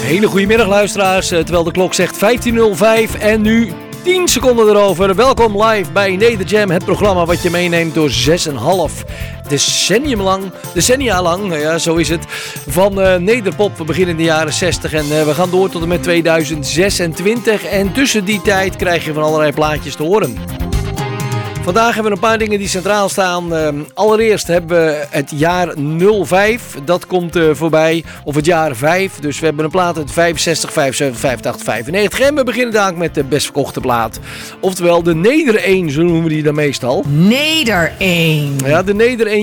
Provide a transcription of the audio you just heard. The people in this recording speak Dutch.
Hele goedemiddag luisteraars, terwijl de klok zegt 15:05 en nu 10 seconden erover. Welkom live bij Nederjam, het programma wat je meeneemt door 6,5 decennia lang, ja zo is het, van Nederpop. We beginnen in de jaren 60 en we gaan door tot en met 2026 en tussen die tijd krijg je van allerlei plaatjes te horen. Vandaag hebben we een paar dingen die centraal staan. Allereerst hebben we het jaar 05. Dat komt voorbij. Of het jaar 5. Dus we hebben een plaat uit 65, 75, 85, 95. En we beginnen dadelijk met de best verkochte plaat. Oftewel de Neder 1, zo noemen we die dan meestal. Neder 1. Ja, de Neder 1